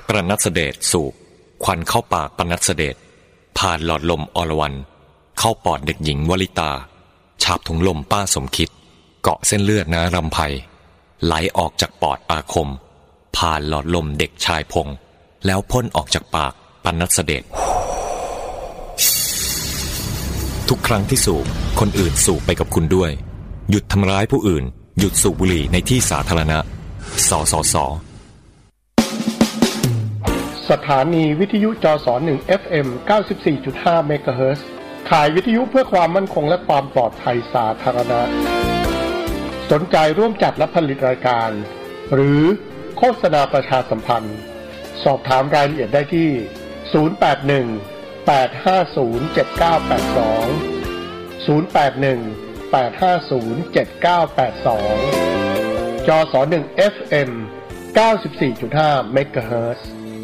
ปนัสเดชสูบควันเข้าปากปนัสเดชผ่านหลอดลมอรวรรณเข้าปอดเด็กหญิงวลิตาฉาบถุงลมป้าสมคิดเกาะเส้นเลือดนะรำไพไหลออกจากปอดอาคมผ่านหลอดลมเด็กชายพงษ์แล้วพ่นออกจากปากปนัสเดชทุกครั้งที่สูบคนอื่นสูบไปกับคุณด้วยหยุดทำร้ายผู้อื่นหยุดสูบบุหรี่ในที่สาธารณะสสส. สถานีวิทยุจส1 FM 94.5 เมกะเฮิรตซ์ขายวิทยุเพื่อความมั่นคงและความปลอดภัยสาธารณะสนใจร่วมจัดและผลิตรายการหรือโฆษณาประชาสัมพันธ์สอบถามรายละเอียดได้ที่081 850 7982 081 850 7982 จส1 FM 94.5 เมกะเฮิรตซ์